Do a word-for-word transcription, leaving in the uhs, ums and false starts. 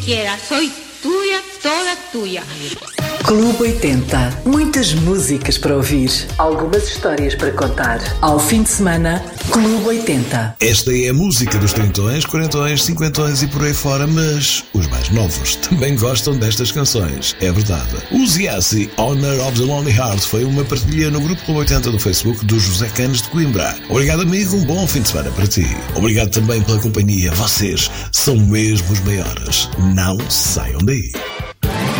Quiera, soy tuya, toda tuya. Clube oitenta. Muitas músicas para ouvir. Algumas histórias para contar. Ao fim de semana, Clube oitenta. Esta é a música dos trintões, quarentões, cinquentões e por aí fora, mas os mais novos também gostam destas canções. É verdade. O Ziassi, Honor of the Lonely Heart, foi uma partilha no grupo Clube oitenta do Facebook do José Canes de Coimbra. Obrigado, amigo. Um bom fim de semana para ti. Obrigado também pela companhia. Vocês são mesmo os maiores. Não saiam daí.